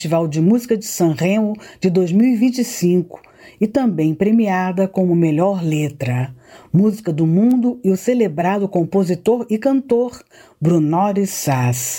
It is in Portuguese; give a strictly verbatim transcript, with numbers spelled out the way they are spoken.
Festival de Música de Sanremo de dois mil e vinte e cinco e também premiada como melhor letra, música do mundo e o celebrado compositor e cantor Brunori Sass.